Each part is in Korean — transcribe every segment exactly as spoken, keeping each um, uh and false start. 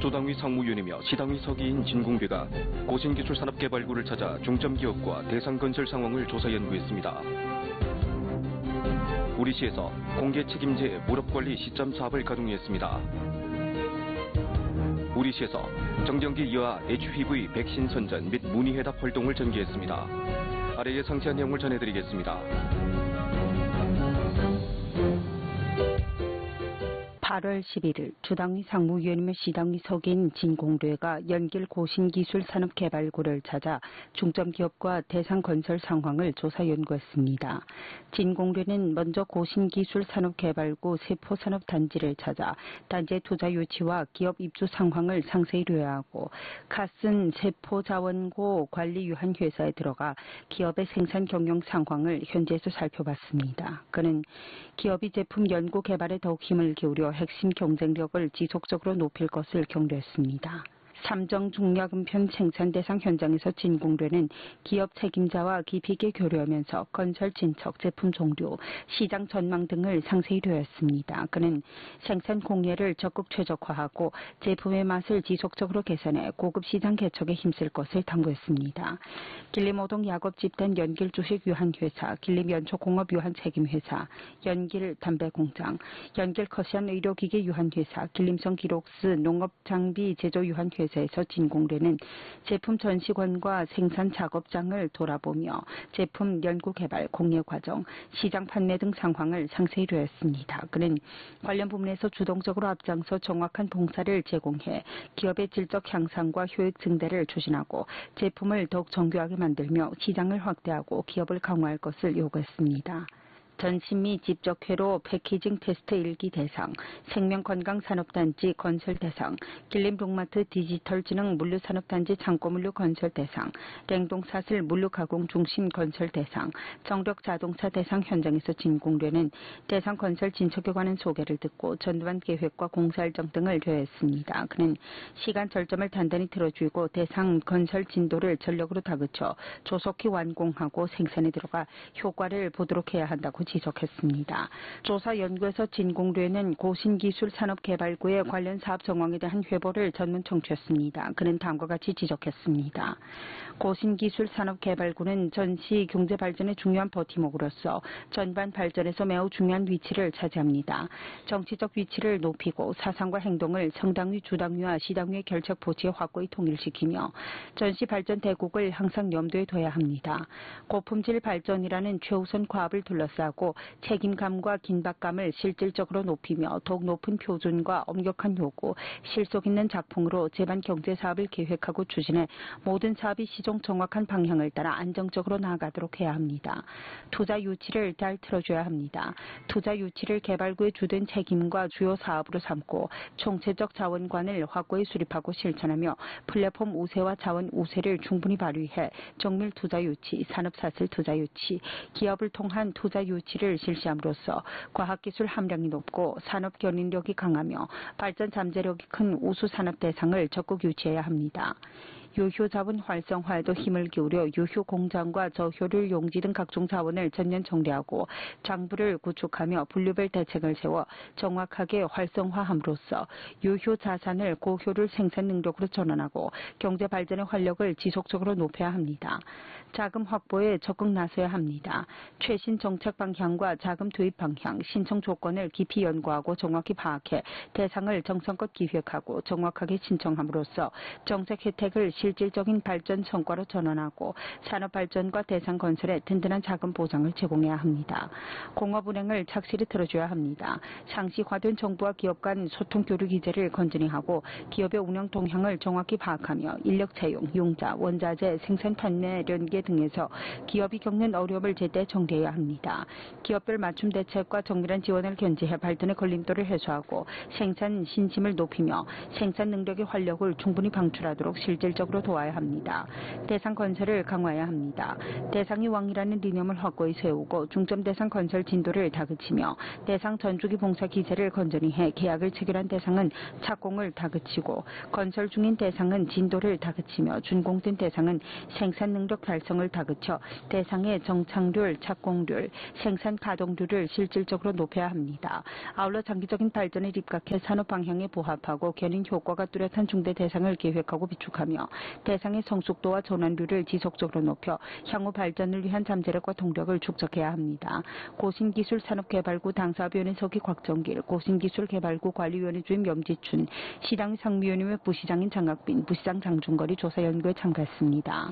조당위 상무위원이며 시당위 서기인 진공배가 고신기술산업개발구를 찾아 중점기업과 대상건설 상황을 조사 연구했습니다. 우리시에서 공개책임제 무릎관리 시점 사업을 가동했습니다. 우리시에서 정전기 이하 에이치피브이 백신 선전 및 문의해답 활동을 전개했습니다. 아래의 상세한 내용을 전해드리겠습니다. 팔월 십일일 주당위 상무위원이며 시당위 서기인 진공배가 연길 고신기술산업개발구를 찾아 중점기업과 대상건설 상황을 조사 연구했습니다. 진공배는 먼저 고신기술산업개발구 세포산업단지를 찾아 단지의 투자 유치와 기업 입주 상황을 상세히 요약하고 카슨 세포자원고 관리유한회사에 들어가 기업의 생산 경영 상황을 현지에서 살펴봤습니다. 그는 기업이 제품 연구 개발에 더욱 힘을 기울여 핵심 경쟁력을 지속적으로 높일 것을 격려했습니다. 삼정 중약은편 생산 대상 현장에서 진공배는 기업 책임자와 깊이 있게 교류하면서 건설 진척, 제품 종류, 시장 전망 등을 상세히 되었습니다. 그는 생산 공예를 적극 최적화하고 제품의 맛을 지속적으로 개선해 고급 시장 개척에 힘쓸 것을 당부했습니다. 길림오동 야곱집단 연길주식유한회사, 길림연초공업유한 책임회사, 연길담배공장, 연길커시안 의료기계유한회사, 길림성 기록스 농업장비 제조유한회사 에서 진공배는 제품 전시관과 생산 작업장을 돌아보며 제품 연구 개발, 공예 과정, 시장 판매 등 상황을 상세히 요했습니다. 그는 관련 부문에서 주동적으로 앞장서 정확한 봉사를 제공해 기업의 질적 향상과 효익 증대를 추진하고 제품을 더욱 정교하게 만들며 시장을 확대하고 기업을 강화할 것을 요구했습니다. 전시 및 집적회로 패키징 테스트 일기 대상, 생명건강산업단지 건설 대상, 길림룩마트 디지털지능 물류산업단지 창고물류 건설 대상, 냉동사슬 물류가공 중심 건설 대상, 정력자동차 대상 현장에서 진공배는 대상 건설 진척에 관한 소개를 듣고 전두환 계획과 공사 일정 등을 조회했습니다. 그는 시간 절점을 단단히 틀어주고 대상 건설 진도를 전력으로 다그쳐 조속히 완공하고 생산에 들어가 효과를 보도록 해야 한다고 지적했습니다. 조사 연구에서 진공배는 고신기술산업개발구의 관련 사업 정황에 대한 회보를 전문 청취했습니다. 그는 다음과 같이 지적했습니다. 고신기술산업개발구는 전시 경제발전의 중요한 버팀목으로서 전반 발전에서 매우 중요한 위치를 차지합니다. 정치적 위치를 높이고 사상과 행동을 성당위, 주당위와 시당위의 결책 보치에 확고히 통일시키며 전시 발전 대국을 항상 염두에 둬야 합니다. 고품질 발전이라는 최우선 과업을 둘러싸고 책임감과 긴박감을 실질적으로 높이며 더욱 높은 표준과 엄격한 요구, 실속 있는 작품으로 제반 경제사업을 계획하고 추진해 모든 사업이 시종 정확한 방향을 따라 안정적으로 나아가도록 해야 합니다. 투자 유치를 잘 틀어줘야 합니다. 투자 유치를 개발구의 주된 책임과 주요 사업으로 삼고 총체적 자원관을 확고히 수립하고 실천하며 플랫폼 우세와 자원 우세를 충분히 발휘해 정밀 투자 유치, 산업사슬 투자 유치, 기업을 통한 투자 유치 를 실시함으로써 과학기술 함량이 높고 산업 견인력이 강하며 발전 잠재력이 큰 우수 산업 대상을 적극 유치해야 합니다. 유효 자원 활성화에도 힘을 기울여 유효 공장과 저효율 용지 등 각종 자원을 전면 정리하고 장부를 구축하며 분류별 대책을 세워 정확하게 활성화함으로써 유효 자산을 고효율 생산 능력으로 전환하고 경제 발전의 활력을 지속적으로 높여야 합니다. 자금 확보에 적극 나서야 합니다. 최신 정책 방향과 자금 투입 방향, 신청 조건을 깊이 연구하고 정확히 파악해 대상을 정성껏 기획하고 정확하게 신청함으로써 정책 혜택을 실질적인 발전 성과로 전환하고 산업 발전과 대상 건설에 든든한 자금 보장을 제공해야 합니다. 공업은행을 착실히 틀어줘야 합니다. 상시화된 정부와 기업 간 소통 교류 기제를 건전히 하고 기업의 운영 동향을 정확히 파악하며 인력 채용, 융자, 원자재, 생산 판매, 연계 등에서 기업이 겪는 어려움을 제때 정리해야 합니다. 기업별 맞춤 대책과 정밀한 지원을 견지해 발전의 걸림돌을 해소하고 생산 신심을 높이며 생산 능력의 활력을 충분히 방출하도록 실질적 적극적으로 도와야 합니다. 대상 건설을 강화해야 합니다. 대상이 왕이라는 리념을 확고히 세우고 중점 대상 건설 진도를 다그치며 대상 전주기 봉사 기세를 건전히 해 계약을 체결한 대상은 착공을 다그치고 건설 중인 대상은 진도를 다그치며 준공된 대상은 생산 능력 달성을 다그쳐 대상의 정착률, 착공률, 생산 가동률을 실질적으로 높여야 합니다. 아울러 장기적인 발전에 입각해 산업 방향에 부합하고 견인 효과가 뚜렷한 중대 대상을 계획하고 비축하며 대상의 성숙도와 전환률을 지속적으로 높여 향후 발전을 위한 잠재력과 동력을 축적해야 합니다. 고신기술산업개발구 당사업위원회 서기 곽정길, 고신기술개발구 관리위원회 주임 염지춘, 시당 상무위원회 부시장인 장학빈, 부시장 장중거리 조사연구에 참가했습니다.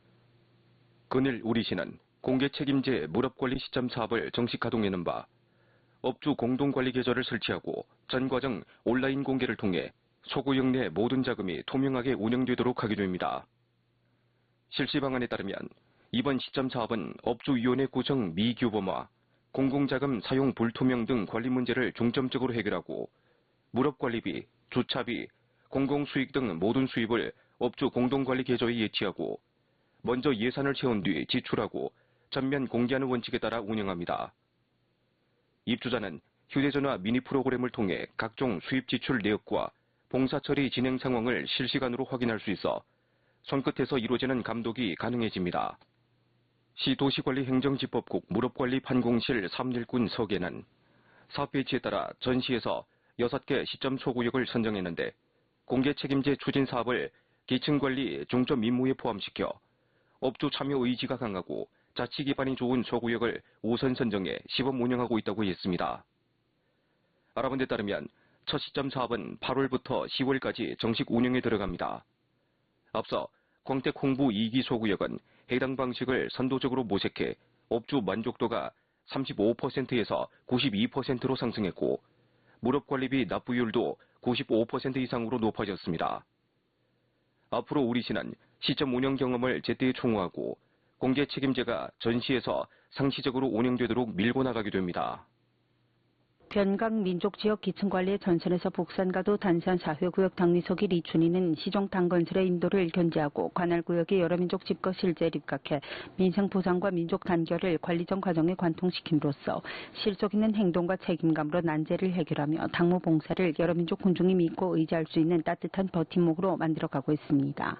그늘 우리시는 공개 책임제 무렵관리 시점 사업을 정식 가동하는 바 업주 공동관리 계좌를 설치하고 전 과정 온라인 공개를 통해 소구역 내 모든 자금이 투명하게 운영되도록 하게 됩니다. 실시 방안에 따르면 이번 시점 사업은 업주위원회 구성 미규범화, 공공자금 사용 불투명 등 관리 문제를 중점적으로 해결하고 무렵관리비, 주차비, 공공수익 등 모든 수입을 업주 공동관리 계좌에 예치하고 먼저 예산을 채운 뒤 지출하고 전면 공개하는 원칙에 따라 운영합니다. 입주자는 휴대전화 미니 프로그램을 통해 각종 수입 지출 내역과 봉사 처리 진행 상황을 실시간으로 확인할 수 있어 손끝에서 이루어지는 감독이 가능해집니다. 시도시관리행정지법국 무렵관리 판공실 삼일군 서계는 사업 배치에 따라 전시에서 여섯 개 시점 소구역을 선정했는데 공개 책임제 추진 사업을 기층관리 중점 임무에 포함시켜 업주 참여 의지가 강하고 자치 기반이 좋은 소구역을 우선 선정해 시범 운영하고 있다고 했습니다. 알아본 데 따르면 첫 시점 사업은 팔월부터 시월까지 정식 운영에 들어갑니다. 앞서 광택 홍부 이 기 소구역은 해당 방식을 선도적으로 모색해 업주 만족도가 삼십오 퍼센트에서 구십이 퍼센트로 상승했고 무렵관리비 납부율도 구십오 퍼센트 이상으로 높아졌습니다. 앞으로 우리시는 시점 운영 경험을 제때 총화하고 공개 책임제가 전시에서 상시적으로 운영되도록 밀고 나가게 됩니다. 변강 민족지역 기층관리의 전선에서 북산가도 단산 사회구역 당리서기 리춘희는 시종 당건설의 인도를 견제하고 관할구역의 여러 민족 집거 실제에 입각해 민생 보상과 민족 단결을 관리정 과정에 관통시킴으로써 실속 있는 행동과 책임감으로 난제를 해결하며 당무 봉사를 여러 민족 군중이 믿고 의지할 수 있는 따뜻한 버팀목으로 만들어가고 있습니다.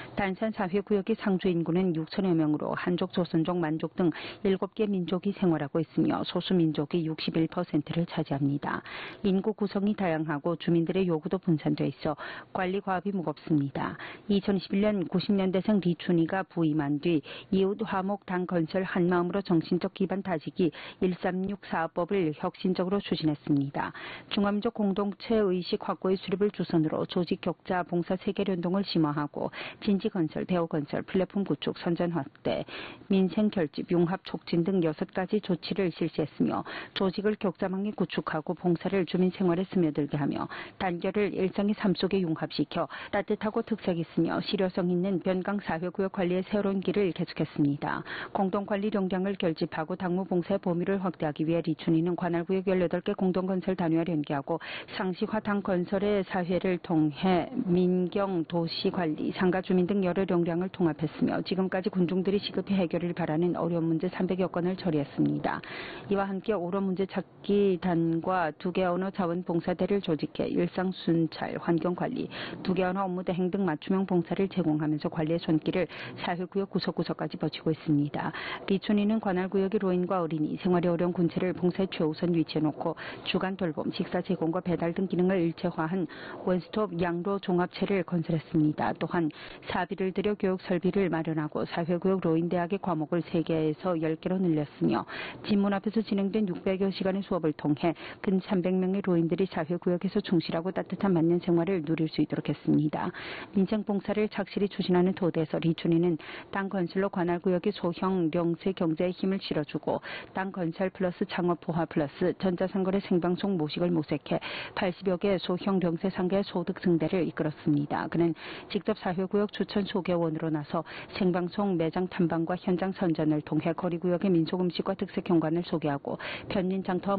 단산 사회구역의 상주 인구는 육천여 명으로 한족, 조선족, 만족 등 일곱 개 민족이 생활하고 있으며 소수민족이 육십일 퍼센트를 차지합니다. 인구 구성이 다양하고 주민들의 요구도 분산돼 있어 관리 과업이 무겁습니다. 이천이십일 년 구십 년대생 리춘희가 부임한 뒤 이웃 화목 당 건설 한마음으로 정신적 기반 다지기 일삼육 사업법을 혁신적으로 추진했습니다. 중화민족 공동체 의식 확고의 수립을 주선으로 조직 격자 봉사 세계 연동을 심화하고 진지 건설, 대우 건설, 플랫폼 구축, 선전 확대, 민생 결집, 융합 촉진 등 여섯 가지 조치를 실시했으며 조직을 격자망에 구축하고 봉사를 주민 생활에 스며들게 하며 단결을 일상의 삶 속에 융합시켜 따뜻하고 특색 있으며 실효성 있는 변강 사회구역 관리의 새로운 길을 개척했습니다. 공동관리 역량을 결집하고 당무 봉사의 범위를 확대하기 위해 리춘희는 관할구역 열여덟 개 공동건설 단위와 연계하고 상시화 당 건설의 사회를 통해 민경, 도시관리, 상가 주민 등 여러 역량을 통합했으며 지금까지 군중들이 시급히 해결을 바라는 어려운 문제 삼백여 건을 처리했습니다. 이와 함께 오로 문제 찾기 단과 두개 언어 자원 봉사대를 조직해 일상 순찰, 환경 관리, 두개 언어 업무 대행 등 맞춤형 봉사를 제공하면서 관리의 손길을 사회구역 구석구석까지 뻗치고 있습니다. 리춘희는 관할구역의 노인과 어린이, 생활이 어려운 군체를 봉사의 최우선 위치에 놓고 주간 돌봄, 식사 제공과 배달 등 기능을 일체화한 원스톱 양로 종합체를 건설했습니다. 또한 사비를 들여 교육 설비를 마련하고 사회구역 로인대학의 과목을 세 개에서 열 개로 늘렸으며 진문 앞에서 진행된 육백여 시간의 수업을 통해 근 삼백 명의 로인들이 사회구역에서 충실하고 따뜻한 만년 생활을 누릴 수 있도록 했습니다. 민생봉사를 착실히 추진하는 토대에서 리춘희는 땅 건설로 관할구역의 소형 령세 경제에 힘을 실어주고 땅 건설 플러스 창업 포화 플러스 전자상거래 생방송 모식을 모색해 팔십여 개 소형 령세 상가의 소득 증대를 이끌었습니다. 그는 직접 사회구역 추천 소개원으로 나서 생방송 매장 탐방과 현장 선전을 통해 거리구역의 민속음식과 특색 현관을 소개하고 편린장터와 문화 공연을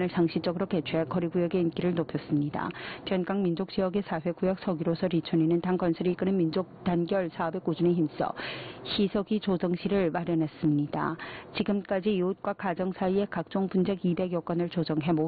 공원을 상시적으로 개최해 거리구역의 인기를 높였습니다. 변강 민족 지역의 사회구역 서기로서 리천이는 당 건설이 이끄는 민족 단결 사업에 꾸준히 힘써 희석이 조성실을 마련했습니다. 지금까지 이웃과 가정 사이의 각종 분쟁 이백여 건을 조정해